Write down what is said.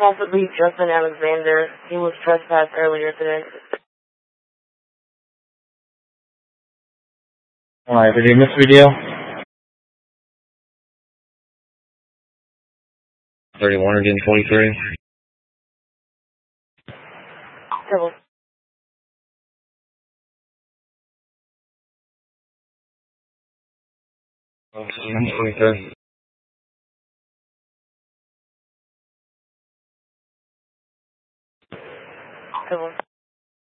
possibly Justin Alexander. He was trespassed earlier today. Alright, did he miss video? 31 again, 23. Double. Okay, 23.